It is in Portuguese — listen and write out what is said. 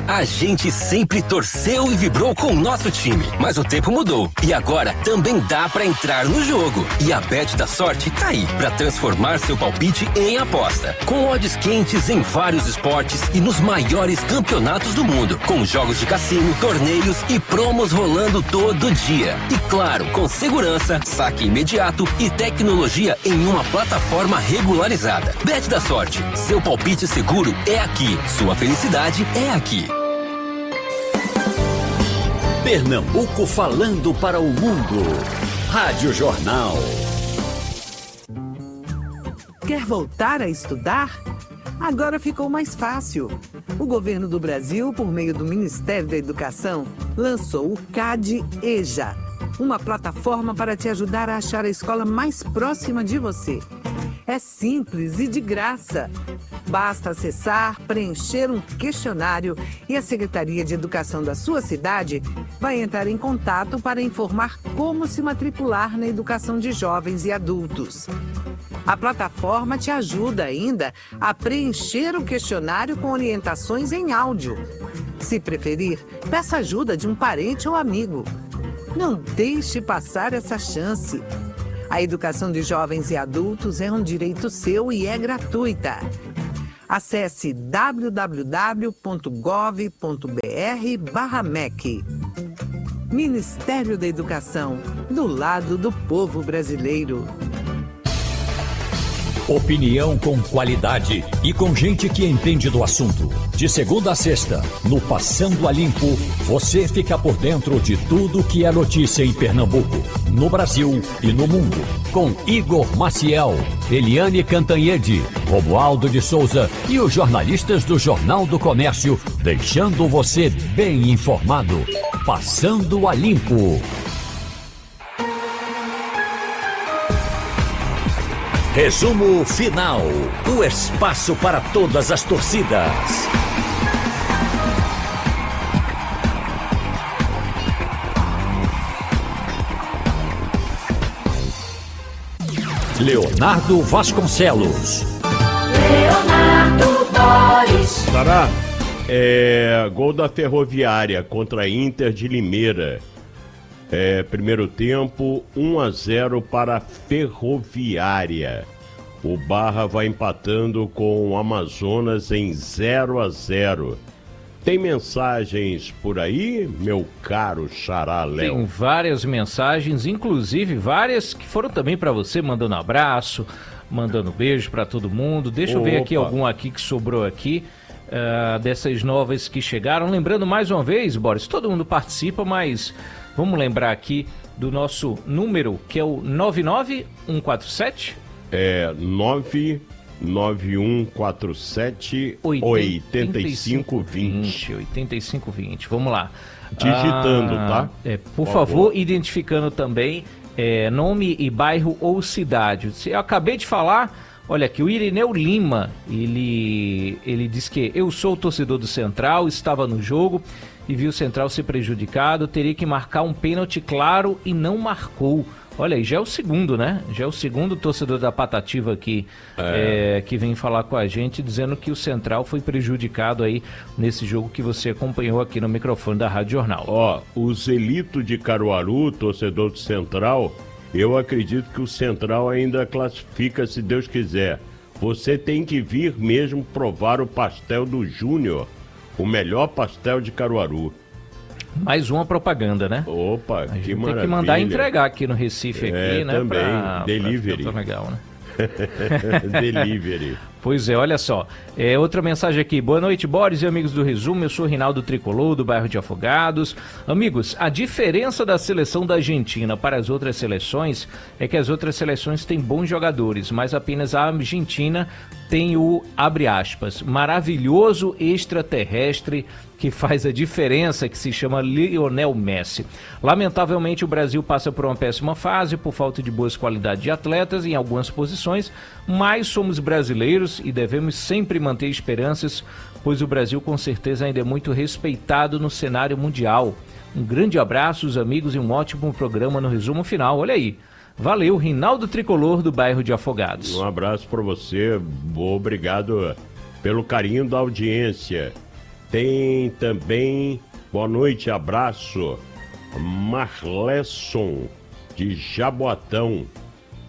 A gente sempre torceu e vibrou com o nosso time, mas o tempo mudou e agora também dá pra entrar no jogo. E a Bet da Sorte tá aí pra transformar seu palpite em aposta. Com odds quentes em vários esportes e nos maiores campeonatos do mundo, com jogos de cassino, torneios e promos rolando todo dia. E claro, com segurança, saque imediato e tecnologia em uma plataforma regularizada. Bet da Sorte, seu palpite seguro é aqui, sua felicidade é aqui. Pernambuco falando para o mundo. Rádio Jornal. Quer voltar a estudar? Agora ficou mais fácil. O governo do Brasil, por meio do Ministério da Educação, lançou o CAD-EJA, uma plataforma para te ajudar a achar a escola mais próxima de você. É simples e de graça. Basta acessar, preencher um questionário e a Secretaria de Educação da sua cidade vai entrar em contato para informar como se matricular na educação de jovens e adultos. A plataforma te ajuda ainda a preencher o questionário com orientações em áudio. Se preferir, peça ajuda de um parente ou amigo. Não deixe passar essa chance. A educação de jovens e adultos é um direito seu e é gratuita. Acesse www.gov.br/MEC. Ministério da Educação, do lado do povo brasileiro. Opinião com qualidade e com gente que entende do assunto. De segunda a sexta, no Passando a Limpo, você fica por dentro de tudo que é notícia em Pernambuco, no Brasil e no mundo. Com Igor Maciel, Eliane Cantanhede, Romualdo de Souza e os jornalistas do Jornal do Comércio, deixando você bem informado. Passando a Limpo. Resumo final. O espaço para todas as torcidas. Leonardo Vasconcelos. Leonardo Boris. Sará, gol da Ferroviária contra a Inter de Limeira. Primeiro tempo, 1-0 para a Ferroviária. O Barra vai empatando com o Amazonas em 0-0. Tem mensagens por aí, meu caro Xará Léo? Tem várias mensagens, inclusive várias que foram também para você, mandando abraço, mandando beijo para todo mundo. Deixa eu ver aqui algum aqui que sobrou aqui. Dessas novas que chegaram. Lembrando mais uma vez, Boris, todo mundo participa, mas vamos lembrar aqui do nosso número, que é o 99147? 99147 8520. 8520, vamos lá. Digitando, tá? Por favor, identificando também nome e bairro ou cidade. Eu acabei de falar, olha aqui, o Irineu Lima, ele diz que eu sou torcedor do Central, estava no jogo e viu o Central ser prejudicado, teria que marcar um pênalti claro e não marcou. Olha aí, já é o segundo, né? Já é o segundo torcedor da Patativa aqui que vem falar com a gente, dizendo que o Central foi prejudicado aí nesse jogo que você acompanhou aqui no microfone da Rádio Jornal. O Zelito de Caruaru, torcedor do Central, eu acredito que o Central ainda classifica, se Deus quiser. Você tem que vir mesmo provar o pastel do Júnior, o melhor pastel de Caruaru. Mais uma propaganda, né? Opa, que maravilha. Tem que mandar entregar aqui no Recife, aqui, né? Também, delivery. Pra legal, né? Delivery. Pois é, olha só. Outra mensagem aqui. Boa noite, Boris e amigos do Resumo. Eu sou Rinaldo Tricolor, do bairro de Afogados. Amigos, a diferença da seleção da Argentina para as outras seleções é que as outras seleções têm bons jogadores, mas apenas a Argentina tem o, abre aspas, maravilhoso extraterrestre que faz a diferença, que se chama Lionel Messi. Lamentavelmente, o Brasil passa por uma péssima fase, por falta de boas qualidades de atletas em algumas posições, mas somos brasileiros e devemos sempre manter esperanças, pois o Brasil com certeza ainda é muito respeitado no cenário mundial. Um grande abraço, os amigos, e um ótimo programa no resumo final. Olha aí. Valeu, Rinaldo Tricolor, do bairro de Afogados. Um abraço para você, obrigado pelo carinho da audiência. Tem também, boa noite, abraço, Marlesson, de Jaboatão.